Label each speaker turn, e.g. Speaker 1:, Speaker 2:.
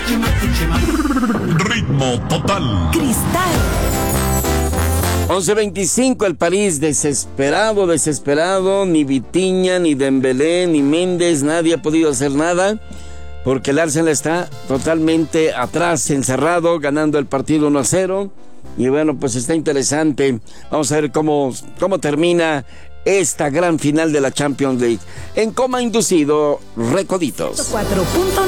Speaker 1: Ritmo total.
Speaker 2: Cristal.
Speaker 3: 11:25, el París desesperado, ni Vitinha, ni Dembélé, ni Méndez, nadie ha podido hacer nada, porque el Arsenal está totalmente atrás, encerrado, ganando el partido 1-0, y bueno, pues está interesante. Vamos a ver cómo termina esta gran final de la Champions League. En coma inducido, Recoditos.
Speaker 2: 4.9